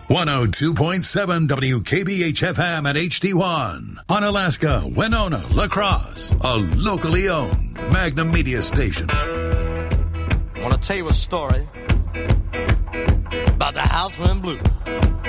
102.7 WKBH-FM at HD1. On Alaska, Winona, La Crosse, a locally owned Magnum Media station. I want to tell you a story about the house went blue.